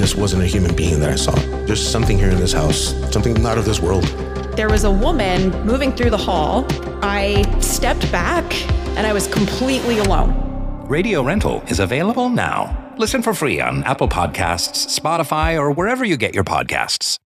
this wasn't a human being that I saw. There's something here in this house, something not of this world. There was a woman moving through the hall. I stepped back and I was completely alone. Radio Rental is available now. Listen for free on Apple Podcasts, Spotify, or wherever you get your podcasts.